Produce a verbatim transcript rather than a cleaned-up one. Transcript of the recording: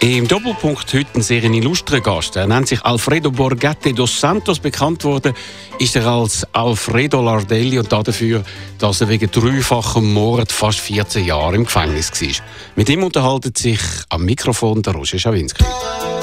Im Doppelpunkt heute ein sehr illustrer Gast. Er nennt sich Alfredo Borgatti dos Santos. Bekannt worden ist er als Alfredo Lardelli und dafür, dass er wegen dreifachem Mord fast vierzehn Jahre im Gefängnis war. Mit ihm unterhalten sich am Mikrofon der Roger Schawinski.